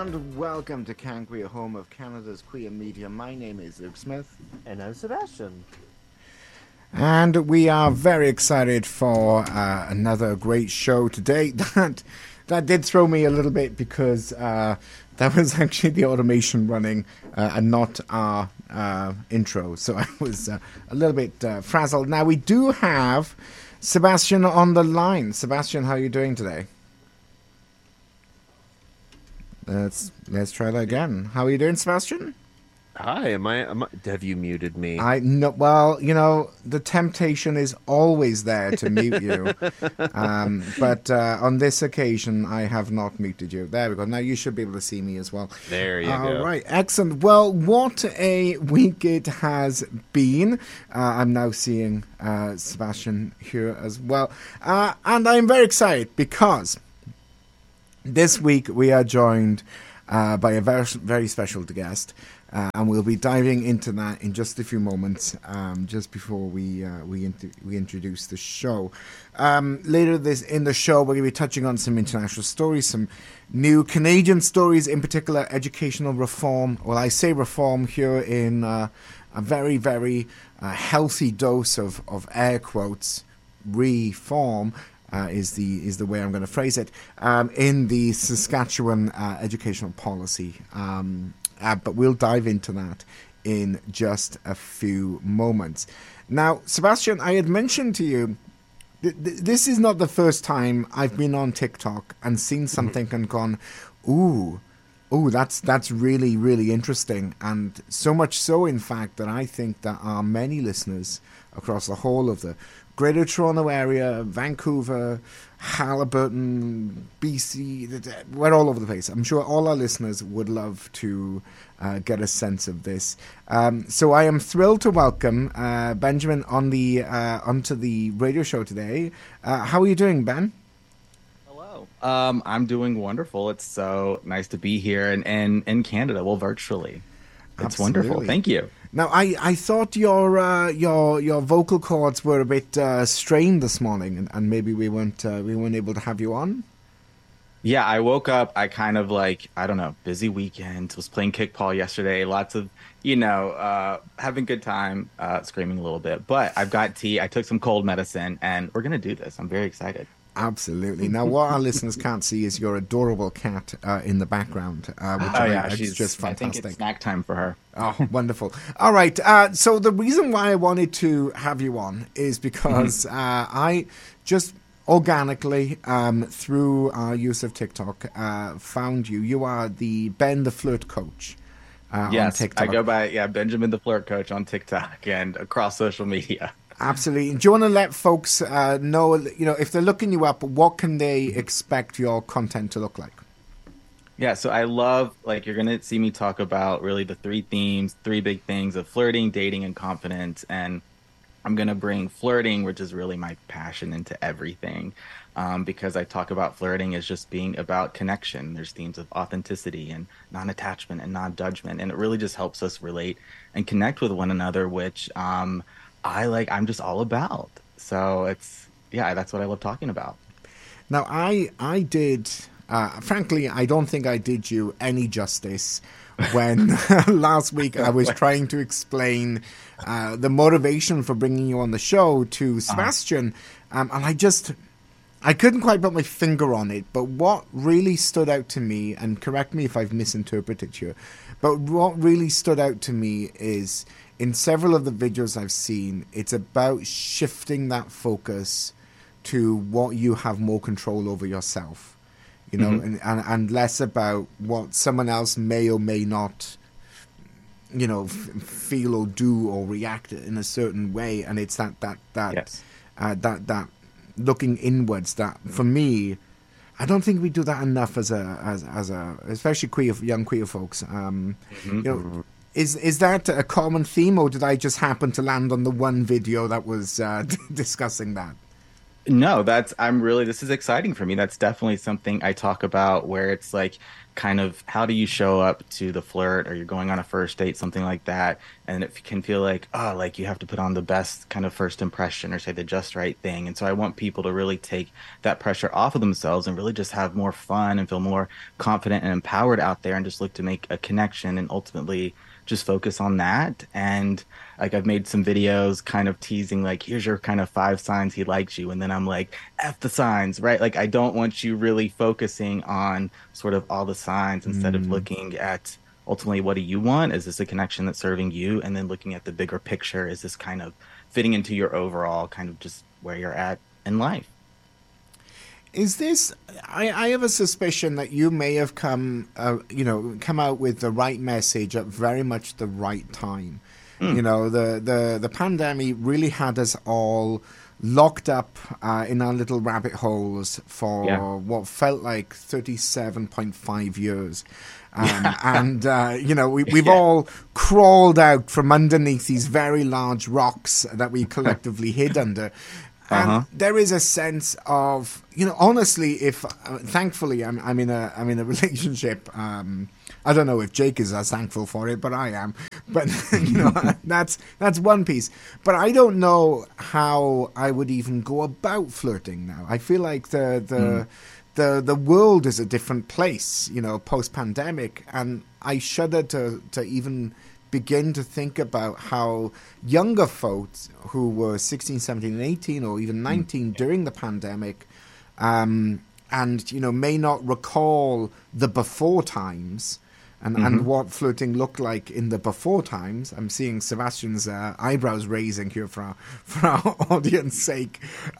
and welcome to Can Queer, home of Canada's queer media. My name is Luke Smith. And I'm Sebastian. And we are very excited for another great show today. That did throw me a little bit because that was actually the automation running and not our intro. So I was a little bit frazzled. Now, we do have Sebastian on the line. Sebastian, how are you doing today? Let's try that again. How are you doing, Sebastian? Hi, am I have you muted me? Well, the temptation is always there to mute you. But on this occasion, I have not muted you. There we go. Now you should be able to see me as well. There you go. All right, excellent. Well, what a week it has been. I'm now seeing Sebastian here as well. And I'm very excited because this week we are joined by a very, very special guest, and we'll be diving into that in just a few moments, just before we introduce the show. Later in the show, we're going to be touching on some international stories, some new Canadian stories, in particular educational reform. Well, I say reform here in a very, very healthy dose of air quotes, reform. Is the way I'm going to phrase it, in the Saskatchewan educational policy. But we'll dive into that in just a few moments. Now, Sebastian, I had mentioned to you, this is not the first time I've been on TikTok and seen something and gone, ooh, that's really, really interesting. And so much so, in fact, that I think there are many listeners across the whole of the Greater Toronto area, Vancouver, Haliburton, BC, we're all over the place. I'm sure all our listeners would love to get a sense of this. So I am thrilled to welcome Benjamin onto the radio show today. How are you doing, Ben? Hello. I'm doing wonderful. It's so nice to be here in Canada, well, virtually. It's Absolutely wonderful. Thank you. Now, I thought your vocal cords were a bit strained this morning, and maybe we weren't able to have you on. Yeah, I woke up. I kind of busy weekend. Was playing kickball yesterday. Lots of having a good time, screaming a little bit. But I've got tea. I took some cold medicine, and we're gonna do this. I'm very excited. Absolutely. Now, what our listeners can't see is your adorable cat in the background, which she's just fantastic. I think it's snack time for her. Oh, wonderful. All right. So the reason why I wanted to have you on is because I just organically, through our use of TikTok, found you. You are the Ben the Flirt Coach. Yes, on TikTok. I go by Benjamin the Flirt Coach on TikTok and across social media. Absolutely. Do you want to let folks know, if they're looking you up, what can they expect your content to look like? Yeah, so I love, you're going to see me talk about really the three big things of flirting, dating, and confidence. And I'm going to bring flirting, which is really my passion, into everything. Because I talk about flirting as just being about connection. There's themes of authenticity and non-attachment and non-judgment. And it really just helps us relate and connect with one another, which I'm just all about. So that's what I love talking about. Now, I did, frankly, I don't think I did you any justice when last week I was trying to explain the motivation for bringing you on the show to Sebastian. And I couldn't quite put my finger on it, but what really stood out to me, and correct me if I've misinterpreted you, but what really stood out to me is in several of the videos I've seen, it's about shifting that focus to what you have more control over yourself, and less about what someone else may or may not, feel or do or react in a certain way. And it's that looking inwards that, for me, I don't think we do that enough as a especially young queer folks. Is that a common theme, or did I just happen to land on the one video that was discussing that? No, I'm really, this is exciting for me. That's definitely something I talk about where it's like kind of how do you show up to the flirt or you're going on a first date, something like that. And it can feel like, oh, like you have to put on the best kind of first impression or say the just right thing. And so I want people to really take that pressure off of themselves and really just have more fun and feel more confident and empowered out there and just look to make a connection and ultimately just focus on that. And like I've made some videos kind of teasing like here's your kind of 5 signs he likes you and then I'm like F the signs, right? Like I don't want you really focusing on sort of all the signs instead of Mm. looking at ultimately what do you want? Is this a connection that's serving you? And then looking at the bigger picture, is this kind of fitting into your overall kind of just where you're at in life? Is this? I have a suspicion that you may have come out with the right message at very much the right time. Hmm. You know, the pandemic really had us all locked up in our little rabbit holes Yeah. for what felt like 37.5 years. Yeah. And we've Yeah. all crawled out from underneath these very large rocks that we collectively hid under. And Uh-huh. there is a sense of, honestly, if thankfully I'm in a relationship. I don't know if Jake is as thankful for it, but I am. But that's one piece. But I don't know how I would even go about flirting now. I feel like Mm. the world is a different place, post pandemic, and I shudder to even begin to think about how younger folks who were 16, 17, and 18, or even Mm. 19 during the pandemic, and may not recall the before times and Hmm. what flirting looked like in the before times. I'm seeing Sebastian's eyebrows raising here for our audience sake.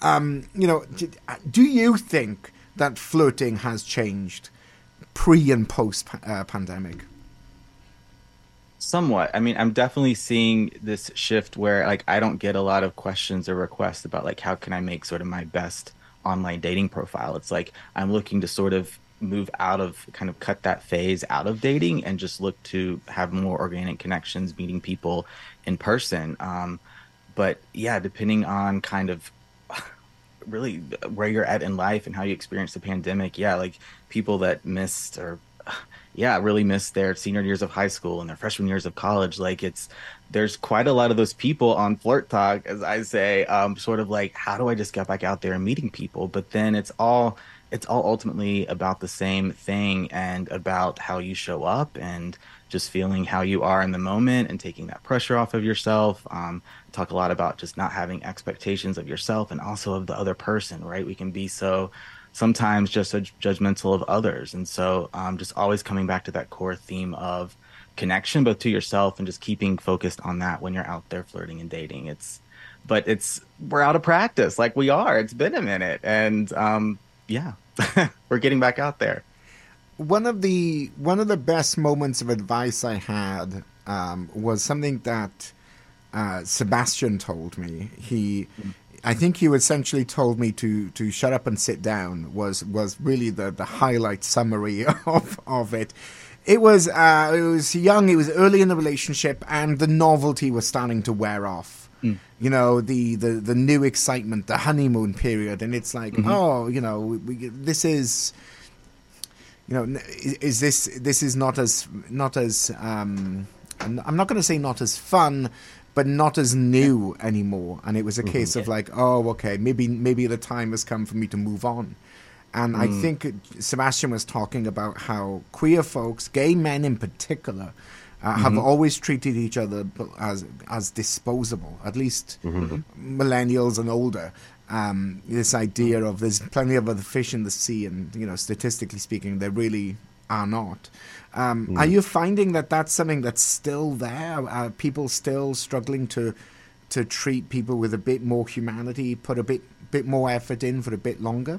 Do you think that flirting has changed pre and post pandemic? Somewhat. I mean, I'm definitely seeing this shift where like I don't get a lot of questions or requests about like how can I make sort of my best online dating profile. It's like I'm looking to sort of move out of kind of cut that phase out of dating and just look to have more organic connections, meeting people in person. But yeah, depending on kind of really where you're at in life and how you experience the pandemic, yeah, like people that missed or yeah, really missed their senior years of high school and their freshman years of college. Like there's quite a lot of those people on Flirt Talk, as I say, sort of like, how do I just get back out there and meeting people? But then it's all ultimately about the same thing and about how you show up and just feeling how you are in the moment and taking that pressure off of yourself. Talk a lot about just not having expectations of yourself and also of the other person, right? We can be so sometimes just judgmental of others. And so just always coming back to that core theme of connection, both to yourself and just keeping focused on that when you're out there flirting and dating. We're out of practice like we are. It's been a minute. And yeah, we're getting back out there. One of the best moments of advice I had was something that Sebastian told me. I think he essentially told me to shut up and sit down. Was really the highlight summary of it. It was young. It was early in the relationship, and the novelty was starting to wear off. Mm. The new excitement, the honeymoon period, and it's like, Hmm. oh, this is is this is not as I'm not going to say not as fun, but not as new anymore. And it was a Hmm. case of like, oh, okay, maybe the time has come for me to move on. And I Mm. think Sebastian was talking about how queer folks, gay men in particular, have Hmm. always treated each other as disposable. At least Hmm. millennials and older. This idea of there's plenty of other fish in the sea, and statistically speaking, there really are not. Are you finding that that's something that's still there? Are people still struggling to treat people with a bit more humanity, put a bit more effort in for a bit longer?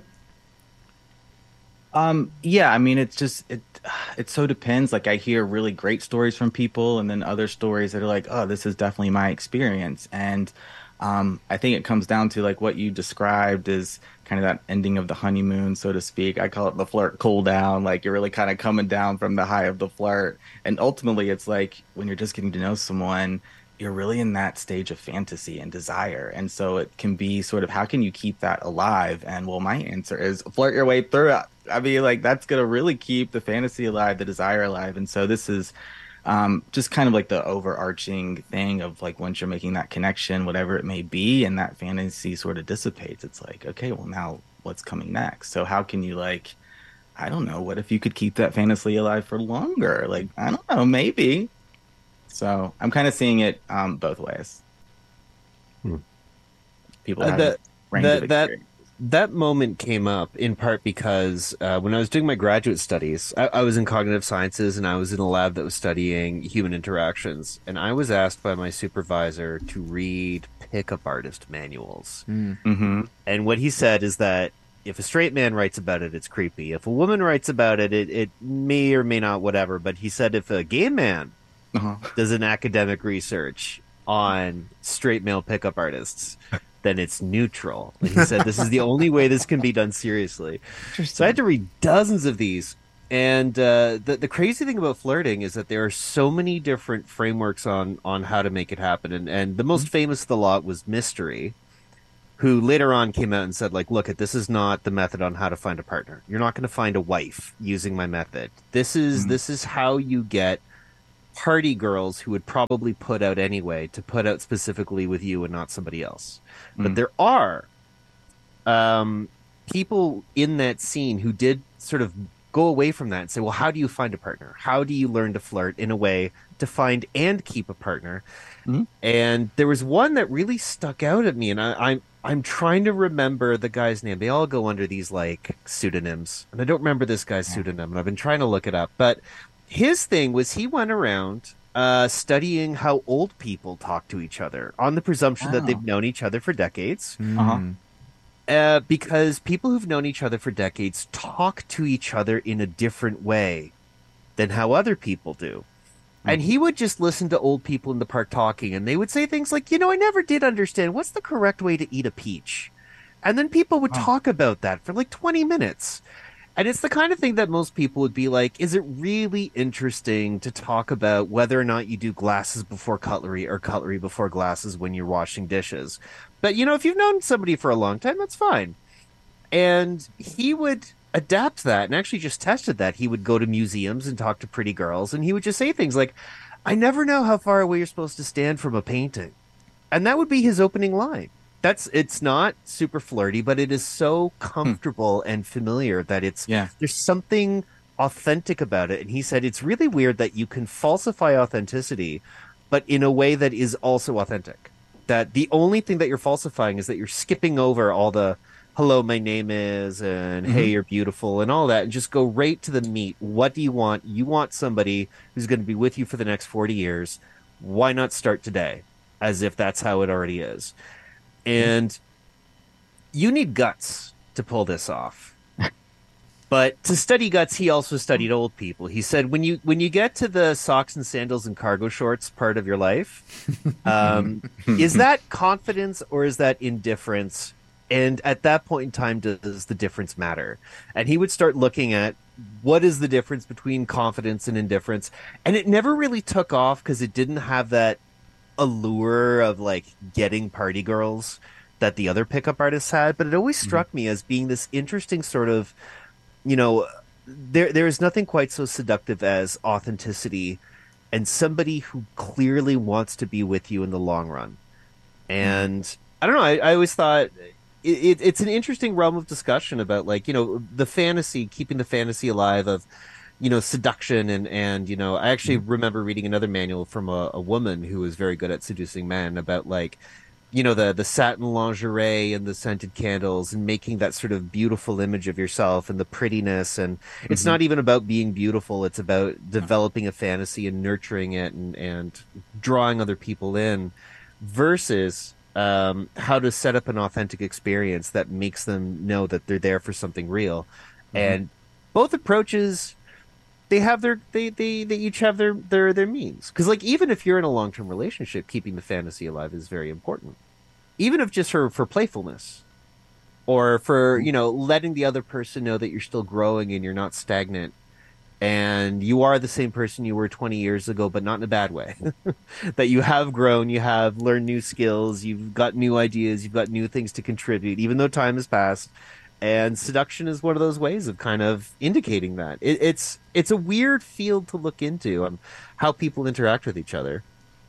Yeah, I mean, it so depends. Like I hear really great stories from people and then other stories that are like, oh, this is definitely my experience. And I think it comes down to like what you described is kind of that ending of the honeymoon, so to speak. I call it the flirt cool down. Like you're really kind of coming down from the high of the flirt. And ultimately it's like when you're just getting to know someone you're really in that stage of fantasy and desire. And so it can be sort of how can you keep that alive? And well, my answer is flirt your way through it. I mean, like that's gonna really keep the fantasy alive, the desire alive. And so this is just kind of like the overarching thing of like once you're making that connection, whatever it may be, and that fantasy sort of dissipates, it's like, okay, well now what's coming next? So how can you like, I don't know, what if you could keep that fantasy alive for longer? Like, I don't know, maybe. So I'm kind of seeing it both ways. Hmm. People have That range of that that experience. that moment came up in part because when I was doing my graduate studies, I was in cognitive sciences and I was in a lab that was studying human interactions, and I was asked by my supervisor to read pickup artist manuals. Mm. Hmm. And what he said is that if a straight man writes about it, it's creepy. If a woman writes about it, it may or may not, whatever. But he said if a gay man Uh-huh. does an academic research on straight male pickup artists, then it's neutral. And he said this is the only way this can be done seriously. So I had Interesting. to read dozens of these. And the crazy thing about flirting is that there are so many different frameworks on how to make it happen. And the most famous of the lot was Mystery, who later on came out and said, like, look, this is not the method on how to find a partner. You're not going to find a wife using my method. Mhm. This is how you get party girls who would probably put out anyway to put out specifically with you and not somebody else. But Mhm. there are um, people in that scene who did sort of go away from that and say, well, how do you find a partner? How do you learn to flirt in a way to find and keep a partner? Mhm. And there was one that really stuck out at me, and I'm trying to remember the guy's name. They all go under these like pseudonyms, and I don't remember this guy's Yeah. pseudonym, and I've been trying to look it up. But his thing was he went around studying how old people talk to each other on the presumption that they've Oh. known each other for decades. Uh-huh. Mm. Because people who've known each other for decades talk to each other in a different way than how other people do. And Mhm. he would just listen to old people in the park talking, and they would say things like, I never did understand what's the correct way to eat a peach. And then people would Oh. talk about that for like 20 minutes. And it's the kind of thing that most people would be like, is it really interesting to talk about whether or not you do glasses before cutlery or cutlery before glasses when you're washing dishes? But, if you've known somebody for a long time, that's fine. And he would adapt that and actually just tested that. He would go to museums and talk to pretty girls, and he would just say things like, I never know how far away you're supposed to stand from a painting. And that would be his opening line. It's not super flirty, but it is so Hmm. comfortable and familiar that Yeah. there's something authentic about it. And he said it's really weird that you can falsify authenticity, but in a way that is also authentic. That the only thing that you're falsifying is that you're skipping over all the hello, my name is, and hey, Hmm. you're beautiful, and all that, and just go right to the meat. What do you want? You want somebody who's going to be with you for the next 40 years. Why not start today? As if that's how it already is. Yeah. And you need guts to pull this off. But to study guts, he also studied old people. He said when you get to the socks and sandals and cargo shorts part of your life, um, is that confidence or is that indifference? And at that point in time, does the difference matter? And he would start looking at what is the difference between confidence and indifference. And it never really took off because it didn't have that allure of like getting party girls that the other pickup artists had. But it always Mhm. struck me as being this interesting sort of, you know, there is nothing quite so seductive as authenticity and somebody who clearly wants to be with you in the long run. Mhm. And I don't know. I always thought it's an interesting realm of discussion about like the fantasy, keeping the fantasy alive of seduction and I actually Mhm. remember reading another manual from a woman who was very good at seducing men about like the satin lingerie and the scented candles and making that sort of beautiful image of yourself and the prettiness. And it's Mhm. not even about being beautiful, it's about No. developing a fantasy and nurturing it and drawing other people in versus how to set up an authentic experience that makes them know that they're there for something real. Mhm. And both approaches, they each have their means, because like even if you're in a long-term relationship, keeping the fantasy alive is very important, even if just for playfulness or for letting the other person know that you're still growing and you're not stagnant. and you are the same person you were 20 years ago, but not in a bad way. That you have grown, you have learned new skills, you've got new ideas, you've got new things to contribute, even though time has passed. And seduction is one of those ways of kind of indicating that. It's a weird field to look into, how people interact with each other.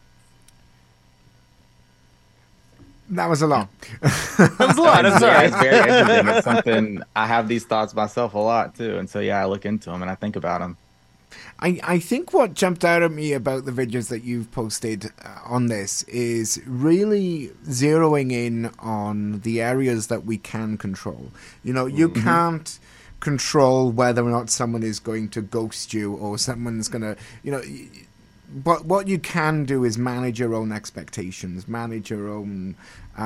That was a lot. That was a lot. I'm sorry. It's very interesting. It's something I have these thoughts myself a lot too, and so yeah, I look into them and I think about them. I think what jumped out at me about the videos that you've posted on this is really zeroing in on the areas that we can control. You know, you can't control whether or not someone is going to ghost you or someone's going to, you know, but what you can do is manage your own expectations, manage your own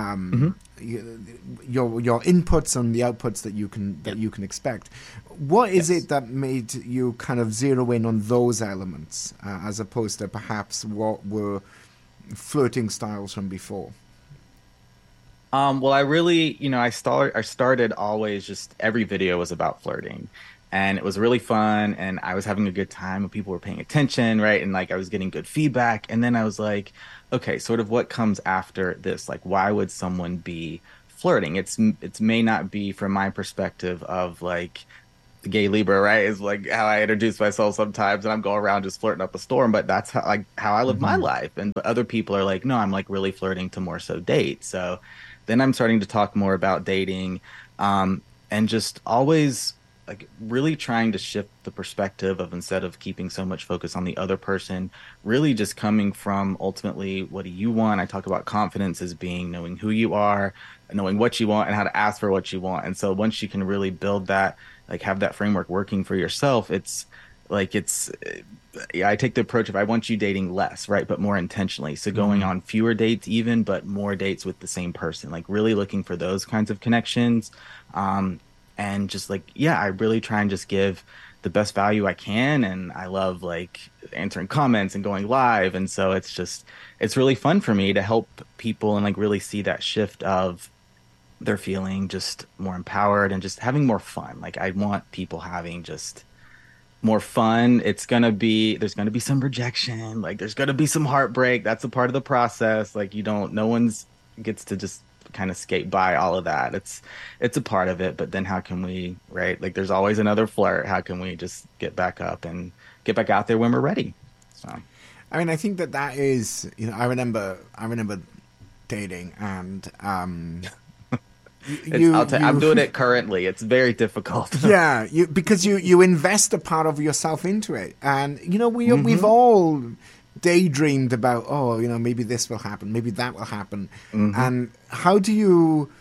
your inputs and the outputs that you can expect. What is it that made you kind of zero in on those elements as opposed to perhaps what were flirting styles from before? Well, I really, I started always just every video was about flirting. And it was really fun, and I was having a good time, and people were paying attention, right? And like I was getting good feedback. And then I was like, okay, sort of what comes after this? Like, why would someone be flirting? It's may not be from my perspective of like the gay Libra, right? Is like how I introduce myself sometimes, and I'm going around just flirting up a storm. But that's how I live my life. And but other people are like, no, I'm like really flirting to more so date. So then I'm starting to talk more about dating, and just always like really trying to shift the perspective of, instead of keeping so much focus on the other person, really just coming from ultimately, what do you want? I talk about confidence as being knowing who you are, knowing what you want, and how to ask for what you want. And so once you can really build that, like have that framework working for yourself, I take the approach of, I want you dating less, right? But more intentionally. So going on fewer dates even, but more dates with the same person, like really looking for those kinds of connections. And just like, yeah, I really try and just give the best value I can. And I love like answering comments and going live. And so it's really fun for me to help people and like really see that shift of they're feeling just more empowered and just having more fun. Like I want people having just more fun. There's going to be some rejection. Like there's going to be some heartbreak. That's a part of the process. Like no one's gets to just kind of skate by all of that. It's a part of it, but then how can we, right? Like there's always another flirt. How can we just get back up and get back out there when we're ready? So, I mean, I think that is, you know, I remember dating and, I'm doing it currently. It's very difficult. Yeah, because you invest a part of yourself into it, and you know we've all daydreamed about, oh, you know, maybe this will happen, maybe that will happen, and how do you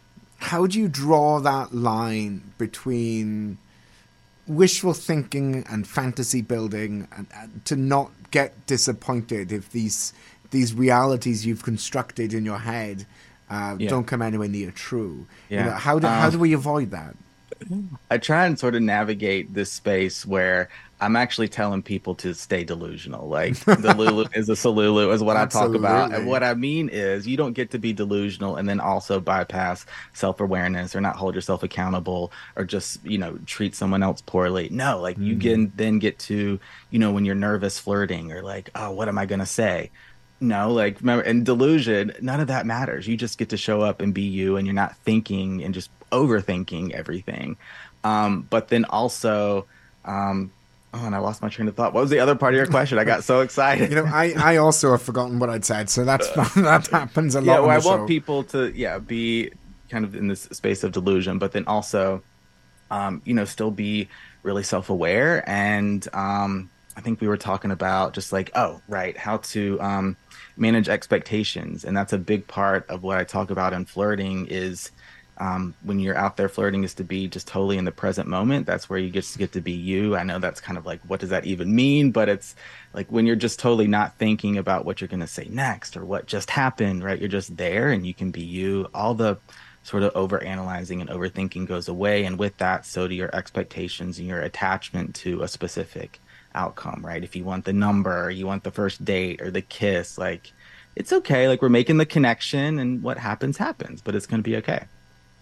draw that line between wishful thinking and fantasy building, and to not get disappointed if these realities you've constructed in your head don't come anywhere near true. Yeah. You know, how do we avoid that? I try and sort of navigate this space where I'm actually telling people to stay delusional. Like the Lulu is a Solulu is what I talk about. And what I mean is you don't get to be delusional and then also bypass self-awareness or not hold yourself accountable or just, you know, treat someone else poorly. No, like you can then get to, you know, when you're nervous flirting or like, oh, what am I going to say? No, like remember, in delusion, none of that matters. You just get to show up and be you, and you're not thinking and just overthinking everything. But then also, and I lost my train of thought. What was the other part of your question? I got so excited. You know, I also have forgotten what I'd said, so that's that happens a lot. Yeah, well, on I the show. want people to be kind of in this space of delusion, but then also, you know, still be really self-aware. And I think we were talking about just like, how to manage expectations. And that's a big part of what I talk about in flirting is when you're out there flirting is to be just totally in the present moment. That's where you just get to be you. I know that's kind of like, what does that even mean? But it's like when you're just totally not thinking about what you're going to say next or what just happened, right? You're just there and you can be you. All the sort of overanalyzing and overthinking goes away. And with that, so do your expectations and your attachment to a specific outcome, right? If you want the number, or you want the first date or the kiss, like it's okay. Like we're making the connection and what happens, but it's going to be okay.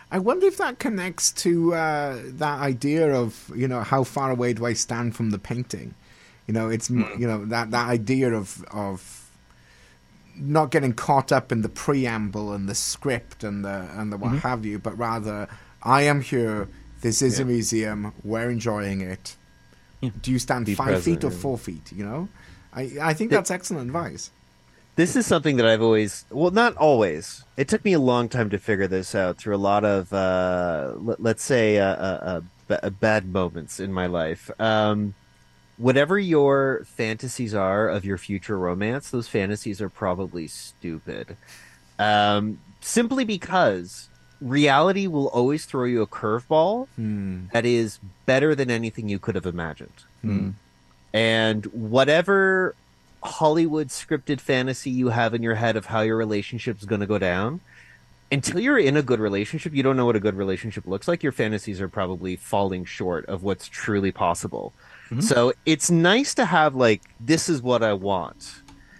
I wonder if that connects to that idea of, how far away do I stand from the painting? It's that idea of not getting caught up in the preamble and the script and the what have you, but rather I am here. This is a museum. We're enjoying it. Yeah. Do you stand 5 feet or 4 feet? I think that's excellent advice. This is something that I've always, well, not always. It took me a long time to figure this out through a lot of, let's say, bad moments in my life. Whatever your fantasies are of your future romance, those fantasies are probably stupid. Simply because reality will always throw you a curveball that is better than anything you could have imagined. And whatever Hollywood scripted fantasy you have in your head of how your relationship is going to go down, until you're in a good relationship, you don't know what a good relationship looks like. Your fantasies are probably falling short of what's truly possible. So it's nice to have this is what I want.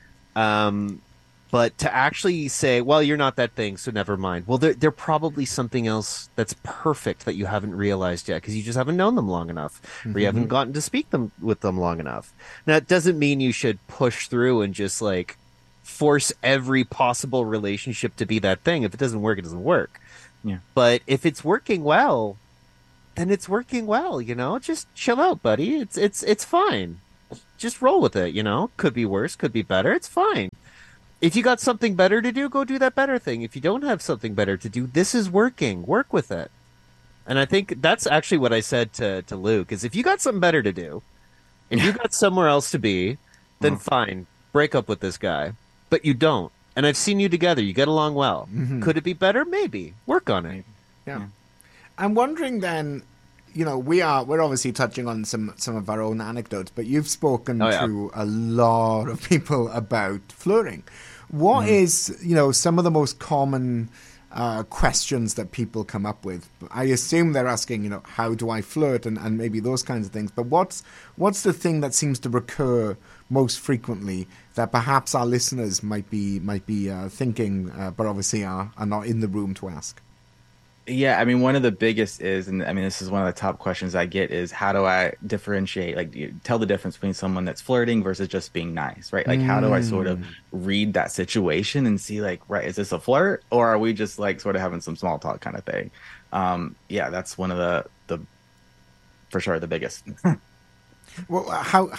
But to actually say, well, you're not that thing, so never mind. Well, they're probably something else that's perfect that you haven't realized yet because you just haven't known them long enough, or you haven't gotten to speak with them long enough. Now, it doesn't mean you should push through and just force every possible relationship to be that thing. If it doesn't work, it doesn't work. Yeah. But if it's working well, then it's working well. Just chill out, buddy. It's fine. Just roll with it. Could be worse, could be better. It's fine. If you got something better to do, go do that better thing. If you don't have something better to do, this is working. Work with it. And I think that's actually what I said to Luke, is if you got something better to do, if you got somewhere else to be, then fine, break up with this guy. But you don't. And I've seen you together. You get along well. Could it be better? Maybe. Work on it. Yeah. I'm wondering then, we're obviously touching on some of our own anecdotes, but you've spoken to a lot of people about flirting. What is, some of the most common questions that people come up with? I assume they're asking, how do I flirt and maybe those kinds of things. But what's the thing that seems to recur most frequently that perhaps our listeners might be thinking, but obviously are not in the room to ask? Yeah, I mean, one of the biggest is, and I mean, this is one of the top questions I get is, how do I differentiate, tell the difference between someone that's flirting versus just being nice, right? How do I sort of read that situation and see, right, is this a flirt or are we just sort of having some small talk kind of thing? Yeah, that's one of the for sure, the biggest. Well, how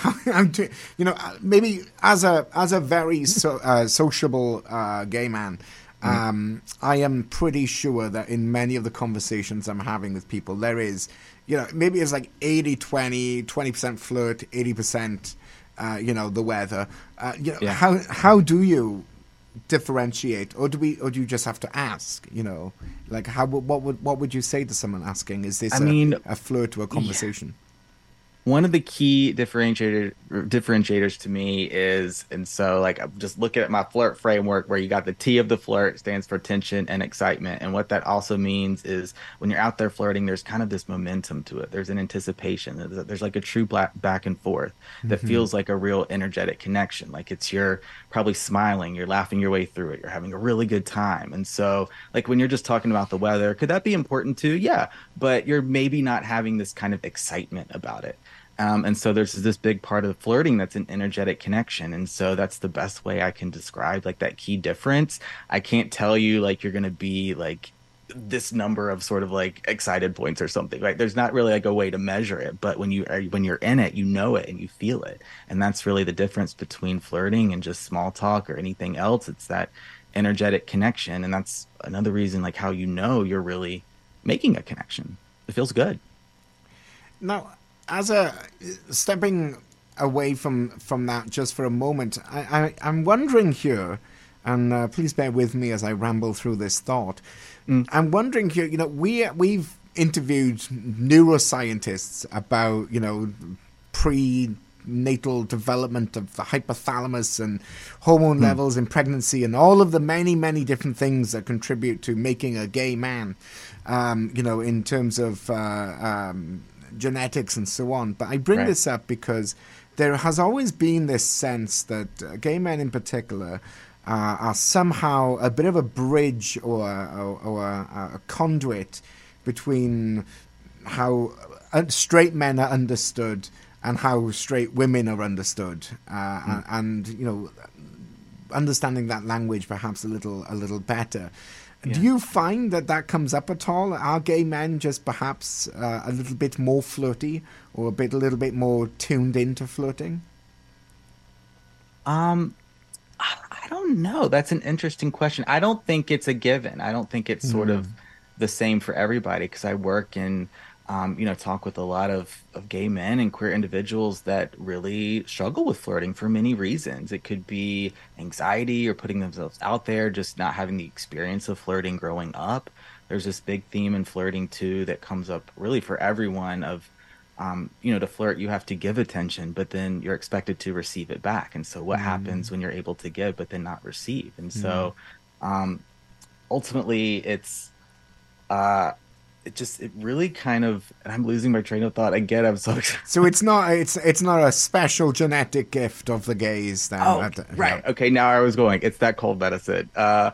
maybe as a very sociable gay man, I am pretty sure that in many of the conversations I'm having with people, there is, maybe it's 80-20, 20% flirt, 80%, the weather. How do you differentiate, or do you just have to ask? What would you say to someone asking? Is this a flirt or a conversation? One of the key differentiators to me is, and so I'm just looking at my flirt framework where you got the T of the flirt stands for tension and excitement. And what that also means is when you're out there flirting, there's kind of this momentum to it. There's an anticipation. There's a true back and forth that feels like a real energetic connection. You're probably smiling, you're laughing your way through it, you're having a really good time. And so when you're just talking about the weather, could that be important too? Yeah, but you're maybe not having this kind of excitement about it. And so there's this big part of flirting that's an energetic connection. And so that's the best way I can describe that key difference. I can't tell you you're going to be this number of sort of excited points or something, right? There's not really a way to measure it, but when you're in it, you know it and you feel it. And that's really the difference between flirting and just small talk or anything else. It's that energetic connection. And that's another reason how you're really making a connection. It feels good. Now, stepping away from that just for a moment, I'm wondering here, and please bear with me as I ramble through this thought. I'm wondering here, we've interviewed neuroscientists about, prenatal development of the hypothalamus and hormone levels in pregnancy and all of the many, many different things that contribute to making a gay man, in terms of genetics and so on. But I bring this up because there has always been this sense that gay men in particular are somehow a bit of a bridge or a conduit between how straight men are understood and how straight women are understood, and understanding that language perhaps a little better. Yeah. Do you find that comes up at all? Are gay men just perhaps a little bit more flirty, or a little bit more tuned into flirting? I don't know. That's an interesting question. I don't think it's a given. I don't think it's sort of the same for everybody, because I work and talk with a lot of gay men and queer individuals that really struggle with flirting for many reasons. It could be anxiety or putting themselves out there, just not having the experience of flirting growing up. There's this big theme in flirting too that comes up really for everyone of to flirt, you have to give attention, but then you're expected to receive it back. And so what happens when you're able to give, but then not receive? And so ultimately it really kind of, and I'm losing my train of thought again. I'm so excited. So it's not a special genetic gift of the gays then. Oh, right. Yeah. Okay. Now I was going, it's that cold medicine.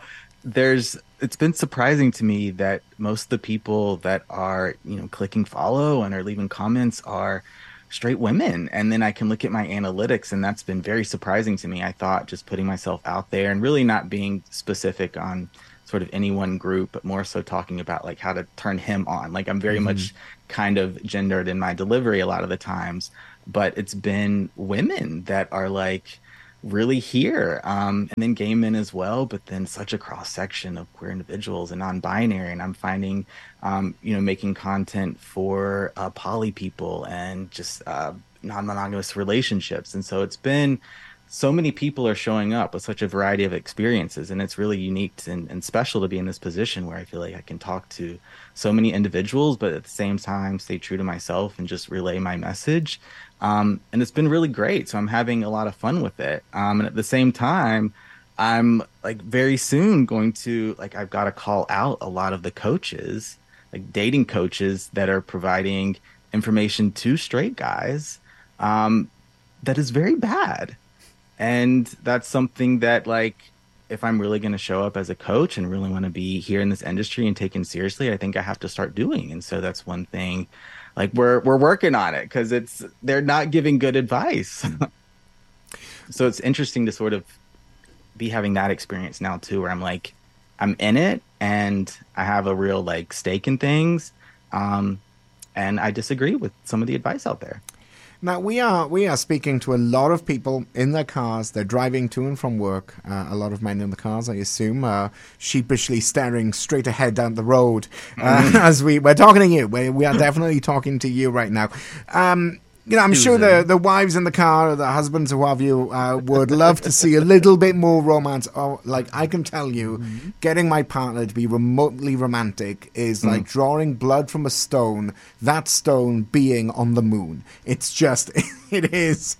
It's been surprising to me that most of the people that are, clicking follow and are leaving comments are straight women. And then I can look at my analytics, and that's been very surprising to me. I thought just putting myself out there and really not being specific on sort of any one group, but more so talking about like how to turn him on. Like I'm very much kind of gendered in my delivery a lot of the times, but it's been women that are like really here, and then gay men as well, but then such a cross section of queer individuals and non-binary. And I'm finding making content for poly people and just non-monogamous relationships. And so it's been so many people are showing up with such a variety of experiences, and it's really unique and special to be in this position where I feel like I can talk to so many individuals, but at the same time stay true to myself and just relay my message. And it's been really great. So I'm having a lot of fun with it. And at the same time, I'm like very soon going to, like, I've got to call out a lot of the coaches, like dating coaches that are providing information to straight guys that is very bad. And that's something that, like, if I'm really going to show up as a coach and really want to be here in this industry and taken seriously, I think I have to start doing. And so that's one thing, like, we're working on it, because they're not giving good advice. So it's interesting to sort of be having that experience now too, where I'm like, I'm in it and I have a real like stake in things. And I disagree with some of the advice out there. Now, we are speaking to a lot of people in their cars. They're driving to and from work. A lot of men in the cars, I assume, sheepishly staring straight ahead down the road as we're talking to you. We are definitely talking to you right now. I'm sure the wives in the car or the husbands who have you would love to see a little bit more romance. Oh, like, I can tell you, getting my partner to be remotely romantic is like drawing blood from a stone, that stone being on the moon. It's just, it is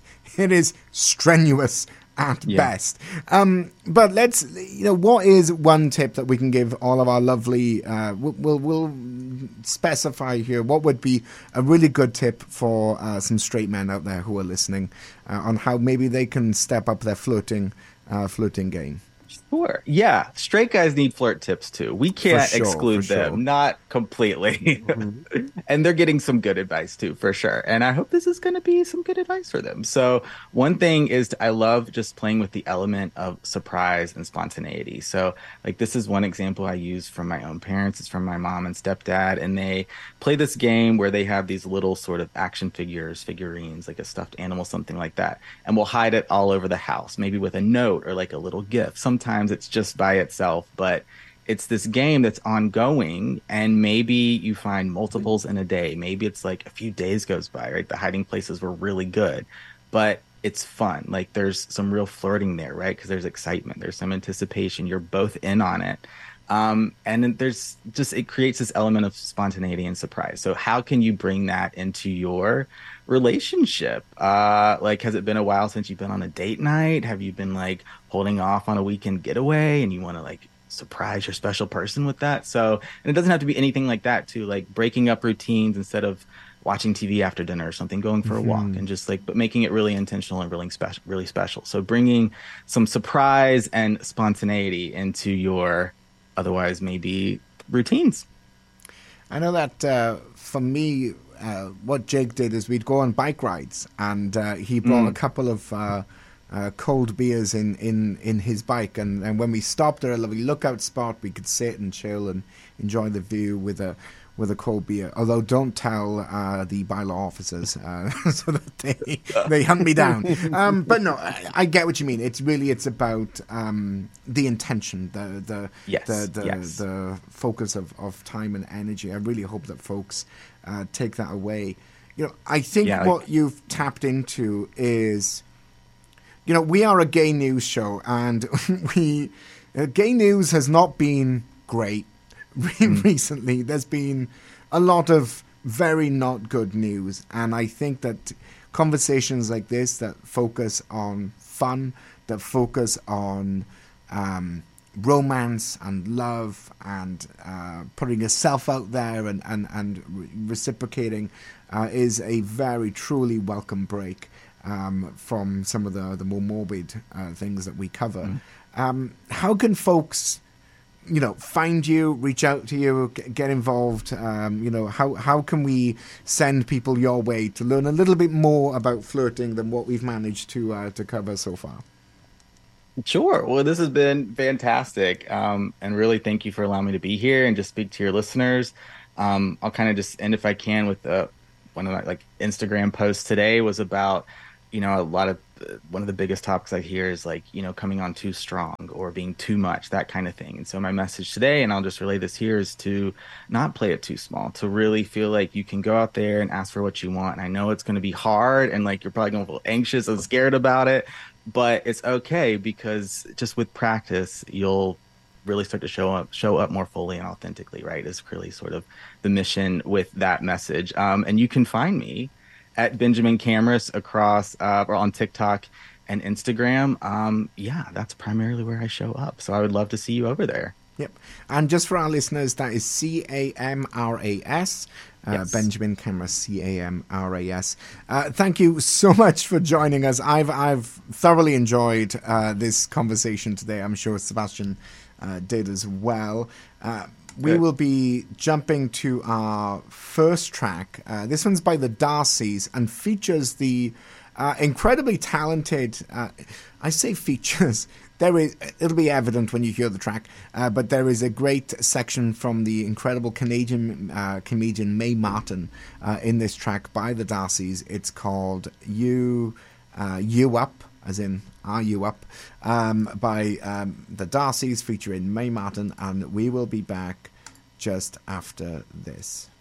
strenuous at best. But let's, what is one tip that we can give all of our lovely, we'll specify here, what would be a really good tip for some straight men out there who are listening on how maybe they can step up their flirting game? Sure. Yeah. Straight guys need flirt tips too. We can't exclude them. Not completely. And they're getting some good advice too, for sure. And I hope this is going to be some good advice for them. So one thing is, I love just playing with the element of surprise and spontaneity. So like, this is one example I use from my own parents. It's from my mom and stepdad. And they play this game where they have these little sort of action figurines, like a stuffed animal, something like that. And we'll hide it all over the house, maybe with a note or like a little gift. Sometimes it's just by itself, but it's this game that's ongoing, and maybe you find multiples in a day. Maybe it's like a few days goes by, right? The hiding places were really good, but it's fun. Like, there's some real flirting there, right? Because there's excitement, there's some anticipation, you're both in on it. And then there's just, it creates this element of spontaneity and surprise. So how can you bring that into your relationship? Like, has it been a while since you've been on a date night? Have you been like holding off on a weekend getaway and you want to like surprise your special person with that? So, and it doesn't have to be anything like that too, like breaking up routines instead of watching TV after dinner or something, going for a walk, and just like, but making it really intentional and really special. So bringing some surprise and spontaneity into your otherwise maybe routines. I know that for me, what Jake did is we'd go on bike rides, and he brought a couple of cold beers in his bike, and when we stopped at a lovely lookout spot, we could sit and chill and enjoy the view with a cold beer. Although don't tell the bylaw officers so that they hunt me down. But no, I get what you mean. It's about the intention, the focus of time and energy. I really hope that folks take that away. I think what you've tapped into is, we are a gay news show, and gay news has not been great. Recently, there's been a lot of very not good news, and I think that conversations like this that focus on fun, that focus on romance and love, and putting yourself out there and reciprocating is a very truly welcome break from some of the more morbid things that we cover. How can folks find you, reach out to you, get involved? How can we send people your way to learn a little bit more about flirting than what we've managed to cover so far? Sure. Well, this has been fantastic. And really thank you for allowing me to be here and just speak to your listeners. I'll kind of just end, if I can, with one of my Instagram posts today was about, one of the biggest topics I hear is coming on too strong or being too much, that kind of thing. And so my message today, and I'll just relay this here, is to not play it too small, to really feel like you can go out there and ask for what you want. And I know it's going to be hard, and you're probably going to feel anxious and scared about it, but it's okay, because just with practice, you'll really start to show up more fully and authentically, right? Is really sort of the mission with that message. And you can find me at Benjamin Camrus across or on TikTok and Instagram. That's primarily where I show up. So I would love to see you over there. Yep. And just for our listeners, that is CAMRAS. Yes. Benjamin Camrus, CAMRAS. Thank you so much for joining us. I've thoroughly enjoyed this conversation today. I'm sure Sebastian did as well. We will be jumping to our first track. This one's by the Darcys and features the incredibly talented, I say features, it'll be evident when you hear the track, but there is a great section from the incredible Canadian comedian Mae Martin in this track by the Darcys. It's called You Up, as in Are You Up, by the Darcys featuring Mae Martin, and we will be back just after this.